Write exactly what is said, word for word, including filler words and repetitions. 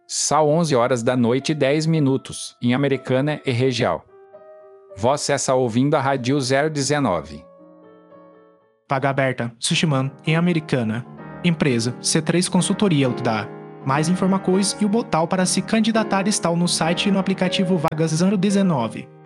São onze horas da noite e dez minutos, em Americana e região. Você está ouvindo a Rádio zero dezenove. Vaga aberta, Sushiman, em Americana. Empresa, C três Consultoria Ltda. Mais informações e o botão para se candidatar estão no site e no aplicativo Vagas zero dezenove.